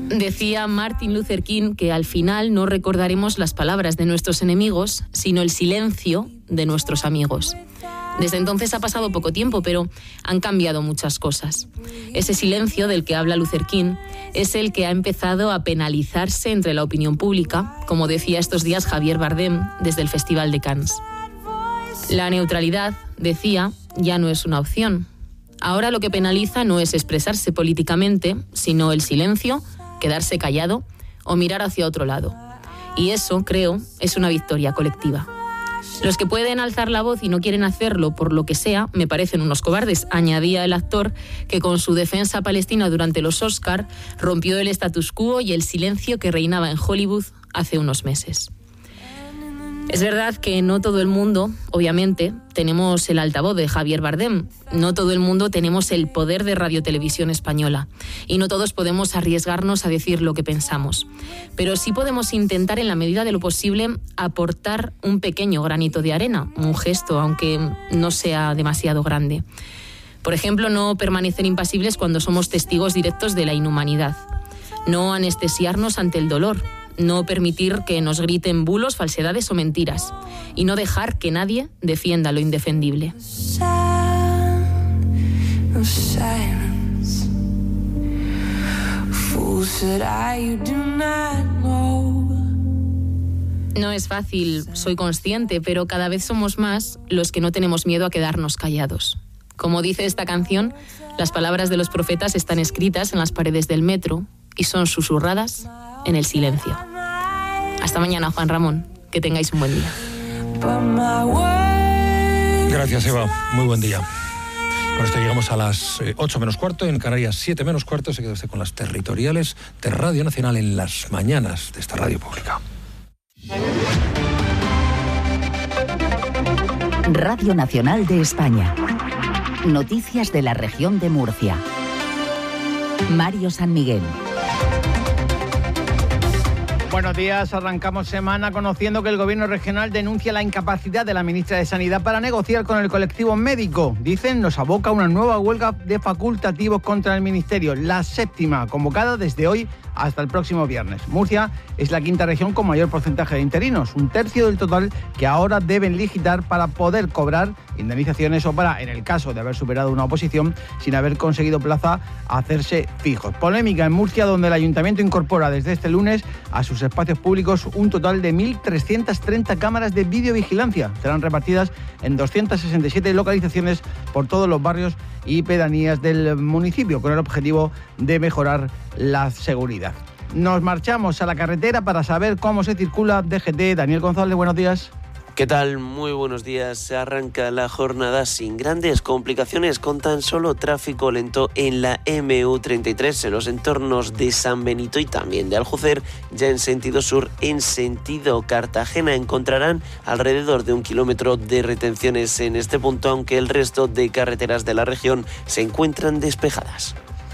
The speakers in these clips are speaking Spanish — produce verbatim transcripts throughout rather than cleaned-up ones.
Decía Martin Luther King que al final no recordaremos las palabras de nuestros enemigos, sino el silencio de nuestros amigos. Desde entonces ha pasado poco tiempo, pero han cambiado muchas cosas. Ese silencio del que habla Luther King es el que ha empezado a penalizarse entre la opinión pública, como decía estos días Javier Bardem desde el Festival de Cannes. La neutralidad, decía, ya no es una opción. Ahora lo que penaliza no es expresarse políticamente, sino el silencio, quedarse callado o mirar hacia otro lado. Y eso, creo, es una victoria colectiva. Los que pueden alzar la voz y no quieren hacerlo por lo que sea, me parecen unos cobardes, añadía el actor que con su defensa palestina durante los Oscar rompió el status quo y el silencio que reinaba en Hollywood hace unos meses. Es verdad que no todo el mundo, obviamente, tenemos el altavoz de Javier Bardem, no todo el mundo tenemos el poder de Radio Televisión Española y no todos podemos arriesgarnos a decir lo que pensamos. Pero sí podemos intentar, en la medida de lo posible, aportar un pequeño granito de arena, un gesto, aunque no sea demasiado grande. Por ejemplo, no permanecer impasibles cuando somos testigos directos de la inhumanidad, no anestesiarnos ante el dolor, no permitir que nos griten bulos, falsedades o mentiras y no dejar que nadie defienda lo indefendible. No es fácil, soy consciente, pero cada vez somos más los que no tenemos miedo a quedarnos callados. Como dice esta canción, las palabras de los profetas están escritas en las paredes del metro y son susurradas en el silencio. Hasta mañana, Juan Ramón. Que tengáis un buen día. Gracias, Eva. Muy buen día. Con esto llegamos a las ocho menos cuarto, en Canarias siete menos cuarto. Se queda usted con las territoriales de Radio Nacional en las mañanas de esta radio pública. Radio Nacional de España. Noticias de la región de Murcia. Mario San Miguel. Buenos días, arrancamos semana conociendo que el Gobierno regional denuncia la incapacidad de la ministra de Sanidad para negociar con el colectivo médico. Dicen, nos aboca una nueva huelga de facultativos contra el Ministerio, la séptima, convocada desde hoy hasta el próximo viernes. Murcia es la quinta región con mayor porcentaje de interinos, un tercio del total que ahora deben licitar para poder cobrar indemnizaciones o para, en el caso de haber superado una oposición sin haber conseguido plaza, hacerse fijos. Polémica en Murcia, donde el Ayuntamiento incorpora desde este lunes a sus espacios públicos un total de mil trescientas treinta cámaras de videovigilancia. Serán repartidas en doscientas sesenta y siete localizaciones por todos los barrios y pedanías del municipio, con el objetivo de mejorar la seguridad. Nos marchamos a la carretera para saber cómo se circula D G T. Daniel González, buenos días. ¿Qué tal? Muy buenos días. Se arranca la jornada sin grandes complicaciones, con tan solo tráfico lento en la eme u treinta y tres en los entornos de San Benito y también de Aljucer. Ya en sentido sur, en sentido Cartagena, encontrarán alrededor de un kilómetro de retenciones en este punto, aunque el resto de carreteras de la región se encuentran despejadas.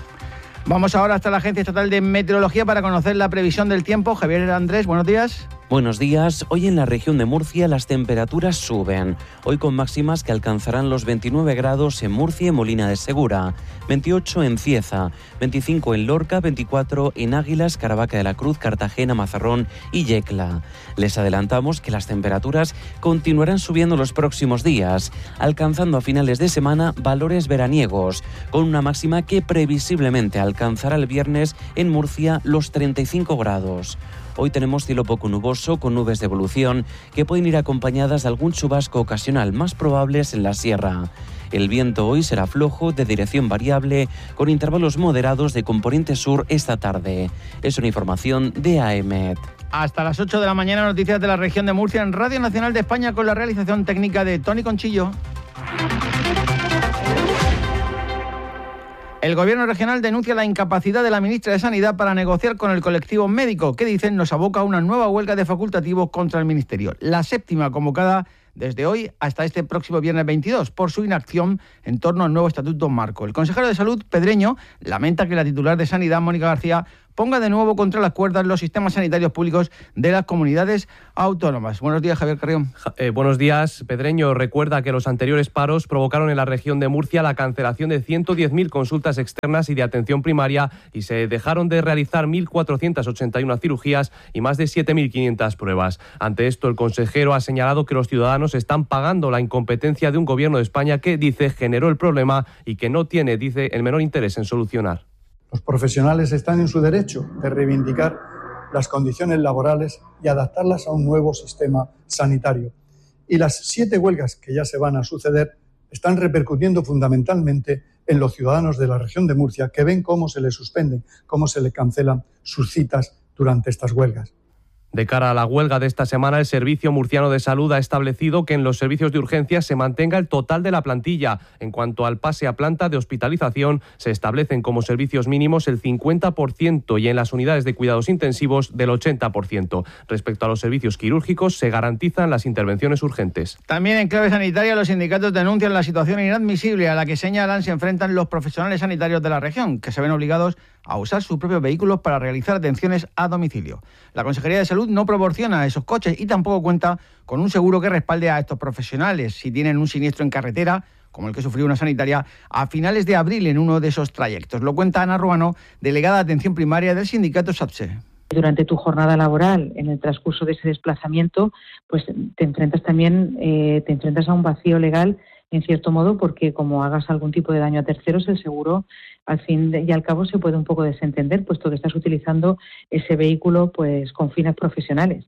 Vamos ahora hasta la Agencia Estatal de Meteorología para conocer la previsión del tiempo. Javier Andrés, buenos días. Buenos días. Hoy en la región de Murcia las temperaturas suben. Hoy con máximas que alcanzarán los veintinueve grados en Murcia y Molina de Segura, veintiocho en Cieza, veinticinco en Lorca, veinticuatro en Águilas, Caravaca de la Cruz, Cartagena, Mazarrón y Yecla. Les adelantamos que las temperaturas continuarán subiendo los próximos días, alcanzando a finales de semana valores veraniegos, con una máxima que previsiblemente alcanzará el viernes en Murcia los treinta y cinco grados. Hoy tenemos cielo poco nuboso con nubes de evolución que pueden ir acompañadas de algún chubasco ocasional, más probables en la sierra. El viento hoy será flojo, de dirección variable, con intervalos moderados de componente sur esta tarde. Es una información de A E M E T. Hasta las ocho de la mañana, noticias de la región de Murcia en Radio Nacional de España, con la realización técnica de Tony Conchillo. El Gobierno regional denuncia la incapacidad de la ministra de Sanidad para negociar con el colectivo médico, que dicen nos aboca a una nueva huelga de facultativos contra el Ministerio, la séptima convocada desde hoy hasta este próximo viernes veintidós, por su inacción en torno al nuevo Estatuto Marco. El consejero de Salud, Pedreño, lamenta que la titular de Sanidad, Mónica García, ponga de nuevo contra las cuerdas los sistemas sanitarios públicos de las comunidades autónomas. Buenos días, Javier Carrión. Eh, buenos días, Pedreño. Recuerda que los anteriores paros provocaron en la región de Murcia la cancelación de ciento diez mil consultas externas y de atención primaria y se dejaron de realizar mil cuatrocientas ochenta y una cirugías y más de siete mil quinientas pruebas. Ante esto, el consejero ha señalado que los ciudadanos están pagando la incompetencia de un gobierno de España que, dice, generó el problema y que no tiene, dice, el menor interés en solucionar. Los profesionales están en su derecho de reivindicar las condiciones laborales y adaptarlas a un nuevo sistema sanitario. Y las siete huelgas que ya se van a suceder están repercutiendo fundamentalmente en los ciudadanos de la región de Murcia, que ven cómo se les suspenden, cómo se les cancelan sus citas durante estas huelgas. De cara a la huelga de esta semana, el Servicio Murciano de Salud ha establecido que en los servicios de urgencias se mantenga el total de la plantilla. En cuanto al pase a planta de hospitalización, se establecen como servicios mínimos el cincuenta por ciento y en las unidades de cuidados intensivos del ochenta por ciento. Respecto a los servicios quirúrgicos, se garantizan las intervenciones urgentes. También en clave sanitaria, los sindicatos denuncian la situación inadmisible a la que señalan se enfrentan los profesionales sanitarios de la región, que se ven obligados a usar sus propios vehículos para realizar atenciones a domicilio. La Consejería de Salud no proporciona esos coches y tampoco cuenta con un seguro que respalde a estos profesionales si tienen un siniestro en carretera, como el que sufrió una sanitaria a finales de abril en uno de esos trayectos. Lo cuenta Ana Ruano, delegada de Atención Primaria del sindicato SAPSE. Durante tu jornada laboral, en el transcurso de ese desplazamiento, pues te enfrentas también, eh, te enfrentas a un vacío legal, en cierto modo, porque como hagas algún tipo de daño a terceros, el seguro al fin y al cabo se puede un poco desentender, puesto que estás utilizando ese vehículo pues con fines profesionales.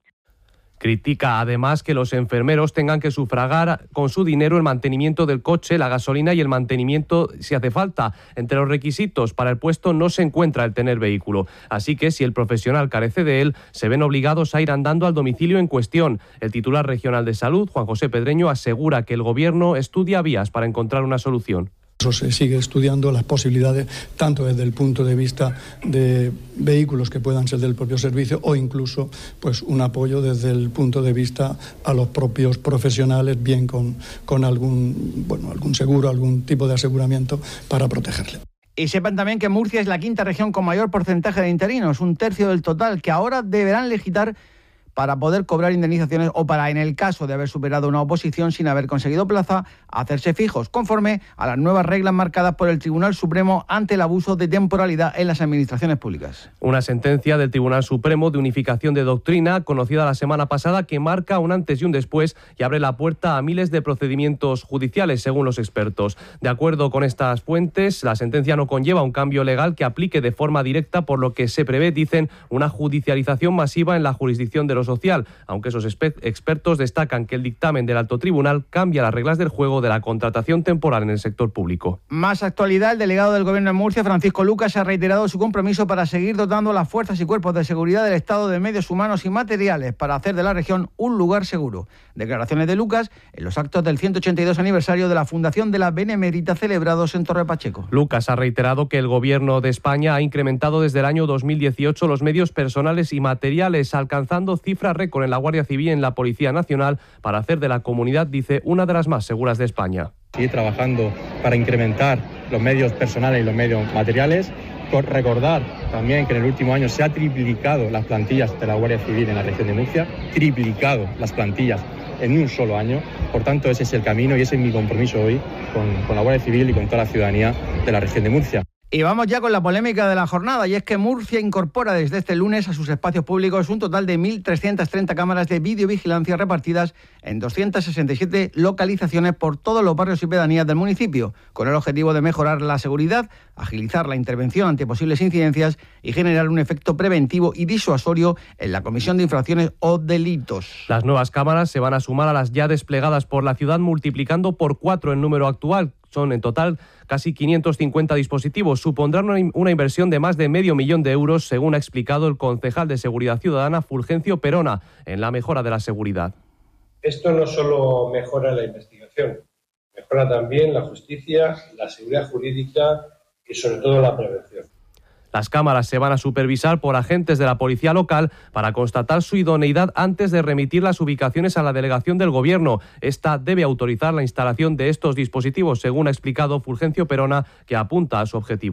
Critica además que los enfermeros tengan que sufragar con su dinero el mantenimiento del coche, la gasolina y el mantenimiento si hace falta. Entre los requisitos para el puesto no se encuentra el tener vehículo. Así que si el profesional carece de él, se ven obligados a ir andando al domicilio en cuestión. El titular regional de Salud, Juan José Pedreño, asegura que el Gobierno estudia vías para encontrar una solución. Se sigue estudiando las posibilidades, tanto desde el punto de vista de vehículos que puedan ser del propio servicio o incluso pues un apoyo desde el punto de vista a los propios profesionales, bien con, con algún, bueno, algún seguro, algún tipo de aseguramiento para protegerle. Y sepan también que Murcia es la quinta región con mayor porcentaje de interinos, un tercio del total, que ahora deberán legislar para poder cobrar indemnizaciones o para, en el caso de haber superado una oposición sin haber conseguido plaza, hacerse fijos, conforme a las nuevas reglas marcadas por el Tribunal Supremo ante el abuso de temporalidad en las administraciones públicas. Una sentencia del Tribunal Supremo de unificación de doctrina, conocida la semana pasada, que marca un antes y un después y abre la puerta a miles de procedimientos judiciales, según los expertos. De acuerdo con estas fuentes, la sentencia no conlleva un cambio legal que aplique de forma directa, por lo que se prevé, dicen, una judicialización masiva en la jurisdicción de los social, aunque esos expertos destacan que el dictamen del alto tribunal cambia las reglas del juego de la contratación temporal en el sector público. Más actualidad, el delegado del Gobierno de Murcia, Francisco Lucas, ha reiterado su compromiso para seguir dotando a las fuerzas y cuerpos de seguridad del Estado de medios humanos y materiales para hacer de la región un lugar seguro. Declaraciones de Lucas en los actos del ciento ochenta y dos aniversario de la fundación de la Benemérita celebrados en Torre Pacheco. Lucas ha reiterado que el Gobierno de España ha incrementado desde el año dos mil dieciocho los medios personales y materiales, alcanzando cifras récord en la Guardia Civil y en la Policía Nacional para hacer de la comunidad, dice, una de las más seguras de España. Sigue trabajando para incrementar los medios personales y los medios materiales. Recordar también que en el último año se ha triplicado las plantillas de la Guardia Civil en la región de Murcia, triplicado las plantillas en un solo año. Por tanto, ese es el camino y ese es mi compromiso hoy con, con la Guardia Civil y con toda la ciudadanía de la región de Murcia. Y vamos ya con la polémica de la jornada, y es que Murcia incorpora desde este lunes a sus espacios públicos un total de mil trescientas treinta cámaras de videovigilancia repartidas en doscientas sesenta y siete localizaciones por todos los barrios y pedanías del municipio, con el objetivo de mejorar la seguridad, agilizar la intervención ante posibles incidencias y generar un efecto preventivo y disuasorio en la comisión de infracciones o delitos. Las nuevas cámaras se van a sumar a las ya desplegadas por la ciudad, multiplicando por cuatro el número actual. Son en total casi quinientos cincuenta dispositivos. Supondrán una inversión de más de medio millón de euros, según ha explicado el concejal de Seguridad Ciudadana, Fulgencio Perona, en la mejora de la seguridad. Esto no solo mejora la investigación, mejora también la justicia, la seguridad jurídica y sobre todo la prevención. Las cámaras se van a supervisar por agentes de la policía local para constatar su idoneidad antes de remitir las ubicaciones a la delegación del Gobierno. Esta debe autorizar la instalación de estos dispositivos, según ha explicado Fulgencio Perona, que apunta a su objetivo.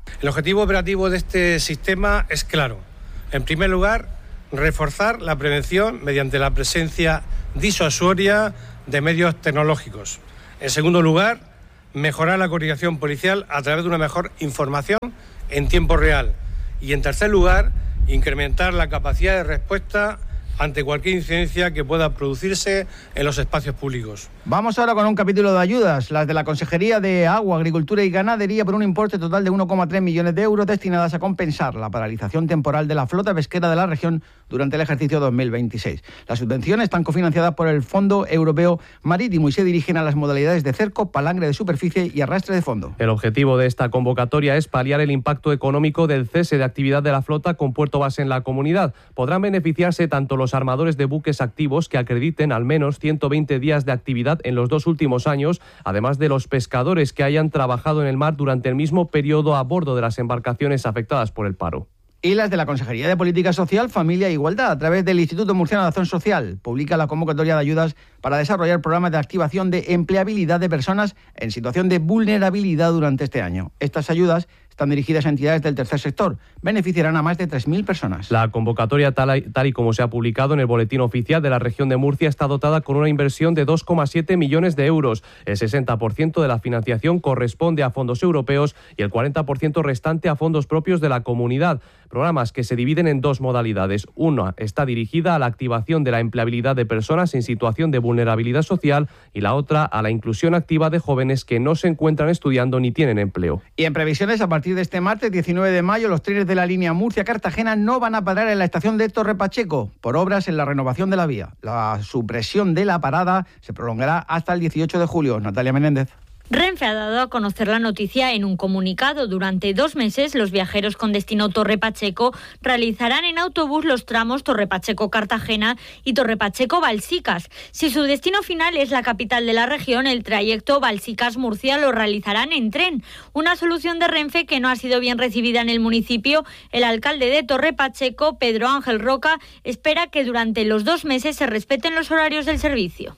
El objetivo operativo de este sistema es claro. En primer lugar, reforzar la prevención mediante la presencia disuasoria de medios tecnológicos. En segundo lugar, mejorar la coordinación policial a través de una mejor información en tiempo real. Y en tercer lugar, incrementar la capacidad de respuesta ante cualquier incidencia que pueda producirse en los espacios públicos. Vamos ahora con un capítulo de ayudas, las de la Consejería de Agua, Agricultura y Ganadería, por un importe total de uno coma tres millones de euros destinadas a compensar la paralización temporal de la flota pesquera de la región durante el ejercicio dos mil veintiséis. Las subvenciones están cofinanciadas por el Fondo Europeo Marítimo y se dirigen a las modalidades de cerco, palangre de superficie y arrastre de fondo. El objetivo de esta convocatoria es paliar el impacto económico del cese de actividad de la flota con puerto base en la comunidad. Podrán beneficiarse tanto los armadores de buques activos que acrediten al menos ciento veinte días de actividad en los dos últimos años, además de los pescadores que hayan trabajado en el mar durante el mismo periodo a bordo de las embarcaciones afectadas por el paro. Y las de la Consejería de Política Social, Familia e Igualdad, a través del Instituto Murciano de Acción Social, publica la convocatoria de ayudas para desarrollar programas de activación de empleabilidad de personas en situación de vulnerabilidad durante este año. Estas ayudas están dirigidas a entidades del tercer sector. Beneficiarán a más de tres mil personas. La convocatoria, tal y, tal y como se ha publicado en el Boletín Oficial de la Región de Murcia, está dotada con una inversión de dos coma siete millones de euros. El sesenta por ciento de la financiación corresponde a fondos europeos y el cuarenta por ciento restante a fondos propios de la comunidad. Programas que se dividen en dos modalidades. Una está dirigida a la activación de la empleabilidad de personas en situación de vulnerabilidad social y la otra a la inclusión activa de jóvenes que no se encuentran estudiando ni tienen empleo. Y en previsiones, a partir de este martes diecinueve de mayo, los trenes de la línea Murcia-Cartagena no van a parar en la estación de Torre Pacheco por obras en la renovación de la vía. La supresión de la parada se prolongará hasta el dieciocho de julio. Natalia Menéndez. Renfe ha dado a conocer la noticia en un comunicado. Durante dos meses, los viajeros con destino Torre Pacheco realizarán en autobús los tramos Torre Pacheco-Cartagena y Torre Pacheco-Balsicas. Si su destino final es la capital de la región, el trayecto Balsicas-Murcia lo realizarán en tren. Una solución de Renfe que no ha sido bien recibida en el municipio. El alcalde de Torre Pacheco, Pedro Ángel Roca, espera que durante los dos meses se respeten los horarios del servicio.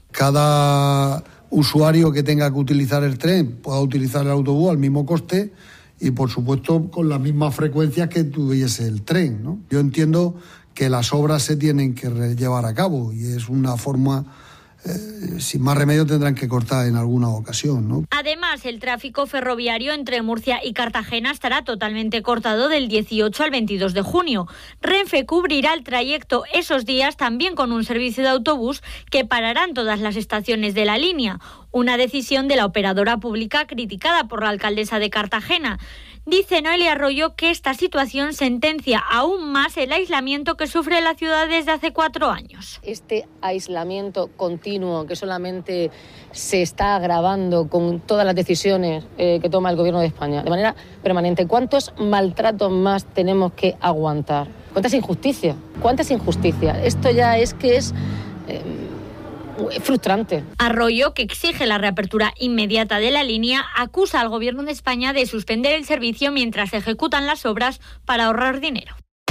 Cada usuario que tenga que utilizar el tren pueda utilizar el autobús al mismo coste y, por supuesto, con las mismas frecuencias que tuviese el tren, ¿no? Yo entiendo que las obras se tienen que llevar a cabo y es una forma, eh, sin más remedio tendrán que cortar en alguna ocasión, ¿no? Además, el tráfico ferroviario entre Murcia y Cartagena estará totalmente cortado del dieciocho al veintidós de junio. Renfe cubrirá el trayecto esos días también con un servicio de autobús que parará en todas las estaciones de la línea. Una decisión de la operadora pública criticada por la alcaldesa de Cartagena. Dice Noelia Arroyo que esta situación sentencia aún más el aislamiento que sufre la ciudad desde hace cuatro años. Este aislamiento continuo que solamente se está agravando con todas las decisiones eh, que toma el Gobierno de España de manera permanente. ¿Cuántos maltratos más tenemos que aguantar? ¿Cuántas injusticias? ¿Cuántas injusticias? Esto ya es que es Eh, frustrante. Arroyo, que exige la reapertura inmediata de la línea, acusa al Gobierno de España de suspender el servicio mientras se ejecutan las obras para ahorrar dinero.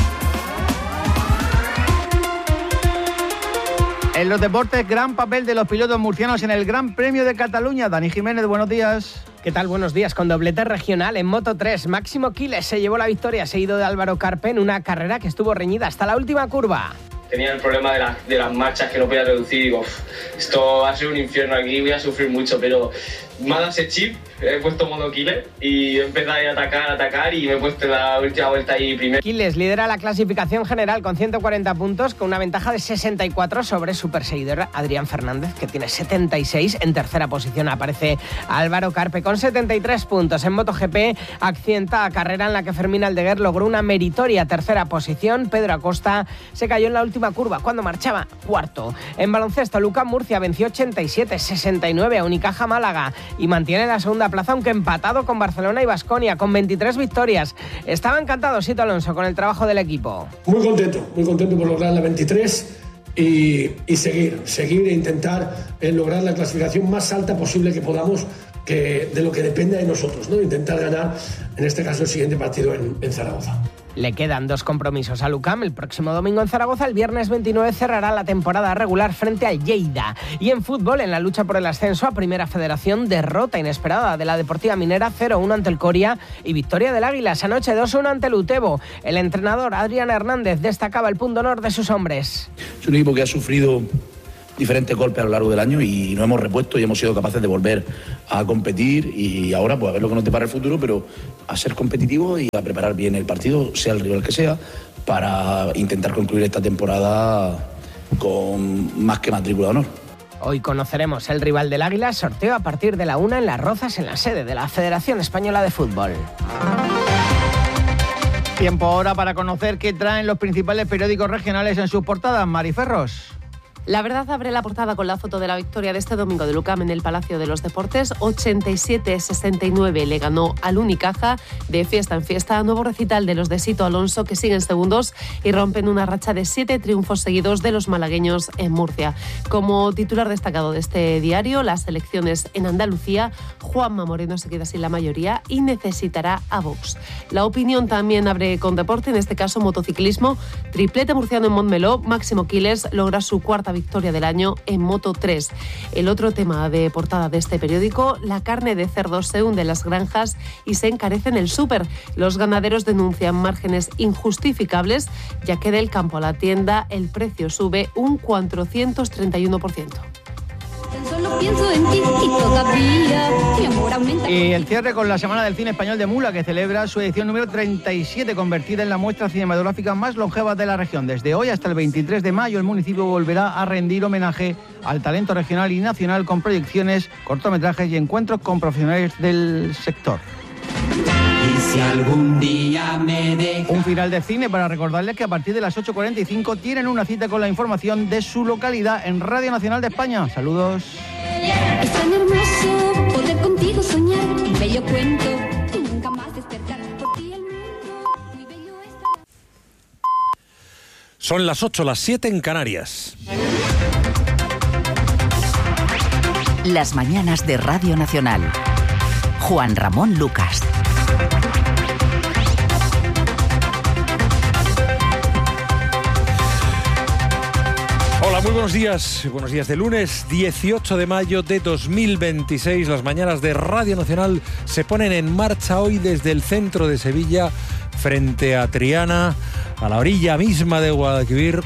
En los deportes, gran papel de los pilotos murcianos en el Gran Premio de Cataluña. Dani Jiménez, buenos días. ¿Qué tal? Buenos días. Con doblete regional en Moto tres, Máximo Quiles se llevó la victoria, seguido de Álvaro Carpe en una carrera que estuvo reñida hasta la última curva. Tenía el problema de, la, de las marchas que no podía reducir y digo, esto va a ser un infierno aquí, voy a sufrir mucho, pero me ha dado ese chip, he puesto modo Quiles y he empezado a atacar, a atacar y me he puesto en la última vuelta ahí primero. Quiles lidera la clasificación general con ciento cuarenta puntos, con una ventaja de sesenta y cuatro sobre su perseguidor Adrián Fernández, que tiene setenta y seis. En tercera posición aparece Álvaro Carpe con setenta y tres puntos. En MotoGP, accidentada carrera en la que Fermín Aldeguer logró una meritoria tercera posición. Pedro Acosta se cayó en la última curva cuando marchaba cuarto. En baloncesto, Lucas Murcia venció ochenta y siete sesenta y nueve a Unicaja Málaga y mantiene la segunda plaza, aunque empatado con Barcelona y Baskonia con veintitrés victorias. Estaba encantado Sito Alonso con el trabajo del equipo. Muy contento, muy contento por lograr la veintitrés y, y seguir, seguir e intentar eh, lograr la clasificación más alta posible que podamos, que de lo que depende de nosotros, ¿no? Intentar ganar, en este caso, el siguiente partido en, en Zaragoza. Le quedan dos compromisos al U C A M, el próximo domingo en Zaragoza, el viernes veintinueve cerrará la temporada regular frente al Lleida. Y en fútbol, en la lucha por el ascenso a Primera Federación, derrota inesperada de la Deportiva Minera cero uno ante el Coria y victoria del Águilas anoche dos uno ante el Utebo. El entrenador Adrián Hernández destacaba el punto honor de sus hombres. Es un equipo que ha sufrido diferentes golpes a lo largo del año y nos hemos repuesto y hemos sido capaces de volver a competir y ahora pues a ver lo que nos depara el futuro, pero a ser competitivos y a preparar bien el partido, sea el rival que sea, para intentar concluir esta temporada con más que matrícula de honor. Hoy conoceremos el rival del Águila, sorteo a partir de la una en Las Rozas, en la sede de la Federación Española de Fútbol. Tiempo ahora para conocer qué traen los principales periódicos regionales en sus portadas. Mari Ferros. La Verdad abre la portada con la foto de la victoria de este domingo del U C A M en el Palacio de los Deportes. ochenta y siete a sesenta y nueve le ganó al Unicaja. De fiesta en fiesta, nuevo recital de los de Sito Alonso, que siguen segundos y rompen una racha de siete triunfos seguidos de los malagueños en Murcia. Como titular destacado de este diario, las elecciones en Andalucía, Juanma Moreno se queda sin la mayoría y necesitará a Vox. La Opinión también abre con deporte, en este caso motociclismo. Triplete murciano en Montmeló, Máximo Quiles logra su cuarta victoria del año en Moto tres. El otro tema de portada de este periódico, la carne de cerdo se hunde en las granjas y se encarece en el súper. Los ganaderos denuncian márgenes injustificables, ya que del campo a la tienda el precio sube un cuatrocientos treinta y uno por ciento. Solo pienso en ti y todavía mi amor aumenta. Y el cierre con la Semana del Cine Español de Mula, que celebra su edición número treinta y siete, convertida en la muestra cinematográfica más longeva de la región. Desde hoy hasta el veintitrés de mayo, el municipio volverá a rendir homenaje al talento regional y nacional con proyecciones, cortometrajes y encuentros con profesionales del sector. Y si algún día me deja... Un final de cine para recordarles que a partir de las ocho cuarenta y cinco tienen una cita con la información de su localidad en Radio Nacional de España. Saludos. Es tan hermoso poder contigo soñar un bello cuento y nunca más despertar. Por ti el mundo muy bello está. Son las ocho, las siete en Canarias. Las mañanas de Radio Nacional. Juan Ramón Lucas. Hola, muy buenos días. Buenos días de lunes dieciocho de mayo de dos mil veintiséis. Las mañanas de Radio Nacional se ponen en marcha hoy desde el centro de Sevilla, frente a Triana, a la orilla misma de Guadalquivir.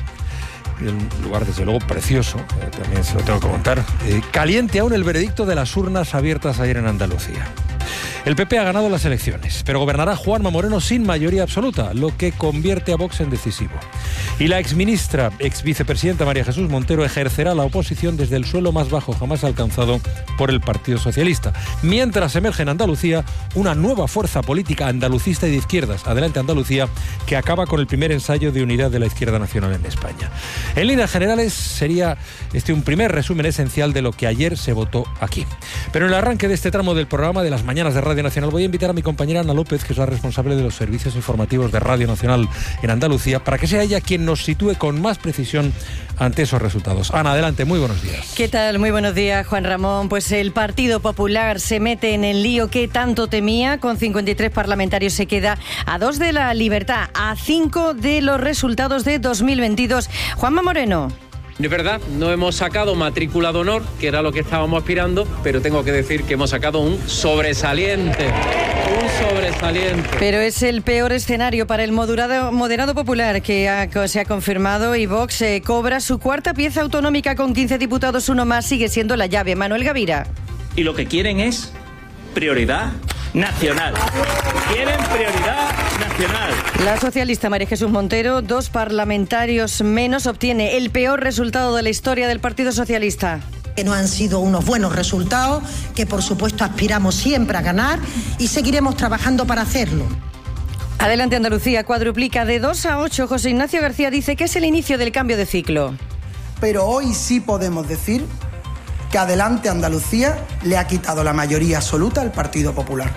Un lugar, desde luego, precioso, eh, también se lo tengo que contar. Eh, caliente aún el veredicto de las urnas abiertas ayer en Andalucía. El P P ha ganado las elecciones, pero gobernará Juanma Moreno sin mayoría absoluta, lo que convierte a Vox en decisivo. Y la exministra, exvicepresidenta María Jesús Montero ejercerá la oposición desde el suelo más bajo jamás alcanzado por el Partido Socialista, mientras emerge en Andalucía una nueva fuerza política andalucista y de izquierdas, Adelante Andalucía, que acaba con el primer ensayo de unidad de la izquierda nacional en España. En líneas generales sería este un primer resumen esencial de lo que ayer se votó aquí. Pero en el arranque de este tramo del programa de las mañanas de Radio Nacional voy a invitar a mi compañera Ana López, que es la responsable de los servicios informativos de Radio Nacional en Andalucía, para que sea ella quien nos sitúe con más precisión ante esos resultados. Ana, adelante, muy buenos días. ¿Qué tal? Muy buenos días, Juan Ramón. Pues el Partido Popular se mete en el lío que tanto temía. Con cincuenta y tres parlamentarios se queda a dos de la libertad, a cinco de los resultados de dos mil veintidós. Juanma Moreno. Es verdad, no hemos sacado matrícula de honor, que era lo que estábamos aspirando, pero tengo que decir que hemos sacado un sobresaliente, un sobresaliente. Pero es el peor escenario para el moderado, moderado popular que ha, se ha confirmado, y Vox eh, cobra su cuarta pieza autonómica con quince diputados, uno más sigue siendo la llave. Manuel Gavira. Y lo que quieren es prioridad nacional. Quieren prioridad nacional. La socialista María Jesús Montero, dos parlamentarios menos, obtiene el peor resultado de la historia del Partido Socialista. Que no han sido unos buenos resultados, que por supuesto aspiramos siempre a ganar y seguiremos trabajando para hacerlo. Adelante Andalucía cuadruplica de dos a ocho. José Ignacio García dice que es el inicio del cambio de ciclo. Pero hoy sí podemos decir que Adelante Andalucía le ha quitado la mayoría absoluta al Partido Popular.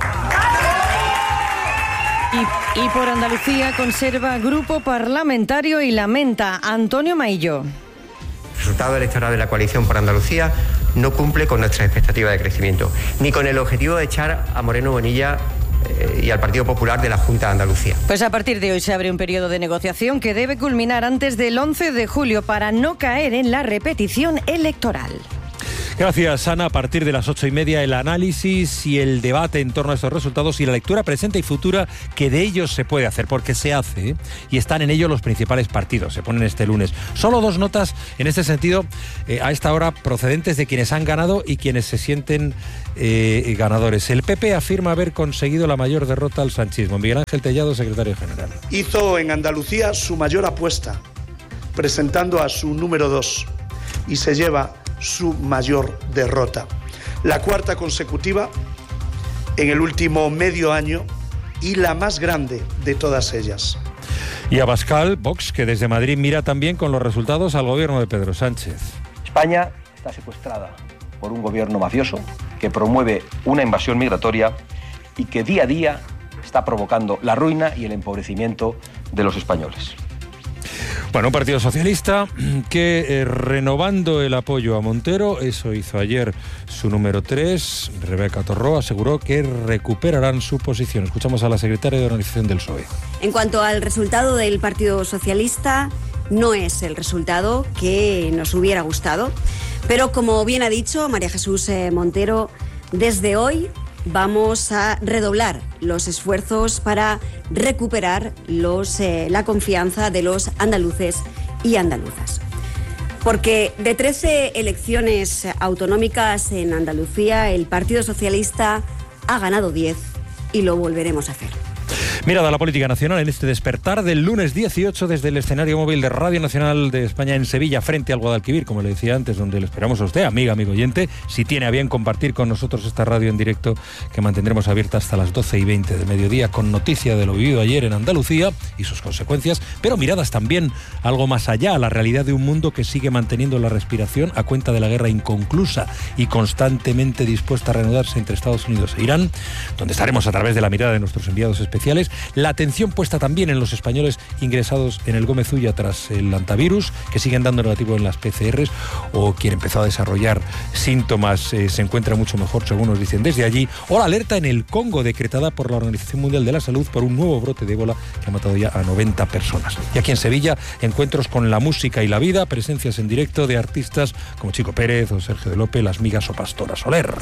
Y, y por Andalucía conserva grupo parlamentario y lamenta Antonio Maillo. El resultado electoral de la coalición por Andalucía no cumple con nuestras expectativas de crecimiento, ni con el objetivo de echar a Moreno Bonilla eh, y al Partido Popular de la Junta de Andalucía. Pues a partir de hoy se abre un periodo de negociación que debe culminar antes del once de julio para no caer en la repetición electoral. Gracias, Ana. A partir de las ocho y media, el análisis y el debate en torno a estos resultados y la lectura presente y futura que de ellos se puede hacer, porque se hace, ¿eh? Y están en ello los principales partidos, se ponen este lunes. Solo dos notas en este sentido, eh, a esta hora, procedentes de quienes han ganado y quienes se sienten eh, ganadores. El P P afirma haber conseguido la mayor derrota al sanchismo. Miguel Ángel Tellado, secretario general. Hizo en Andalucía su mayor apuesta, presentando a su número dos, y se lleva su mayor derrota. La cuarta consecutiva en el último medio año y la más grande de todas ellas. Y Abascal, Vox, que desde Madrid mira también con los resultados al gobierno de Pedro Sánchez. España está secuestrada por un gobierno mafioso que promueve una invasión migratoria y que día a día está provocando la ruina y el empobrecimiento de los españoles. Bueno, un Partido Socialista que eh, renovando el apoyo a Montero, eso hizo ayer su número tres, Rebeca Torró, aseguró que recuperarán su posición. Escuchamos a la secretaria de Organización del P S O E. En cuanto al resultado del Partido Socialista, no es el resultado que nos hubiera gustado, pero como bien ha dicho María Jesús eh, Montero, desde hoy vamos a redoblar los esfuerzos para recuperar los, eh, la confianza de los andaluces y andaluzas. Porque de trece elecciones autonómicas en Andalucía, el Partido Socialista ha ganado diez y lo volveremos a hacer. Mirada a la política nacional en este despertar del lunes dieciocho desde el escenario móvil de Radio Nacional de España en Sevilla, frente al Guadalquivir, como le decía antes, donde le esperamos a usted, amiga, amigo oyente, si tiene a bien compartir con nosotros esta radio en directo que mantendremos abierta hasta las doce y veinte del mediodía, con noticia de lo vivido ayer en Andalucía y sus consecuencias, pero miradas también algo más allá, a la realidad de un mundo que sigue manteniendo la respiración a cuenta de la guerra inconclusa y constantemente dispuesta a reanudarse entre Estados Unidos e Irán, donde estaremos a través de la mirada de nuestros enviados especiales. La atención puesta también en los españoles ingresados en el Gómez Ulla tras el antivirus, que siguen dando negativo en las P C Rs, o quien empezó a desarrollar síntomas eh, se encuentra mucho mejor, según nos dicen desde allí, o la alerta en el Congo decretada por la Organización Mundial de la Salud por un nuevo brote de ébola que ha matado ya a noventa personas. Y aquí en Sevilla, encuentros con la música y la vida, presencias en directo de artistas como Chico Pérez o Sergio de López, Las Migas o Pastora Soler.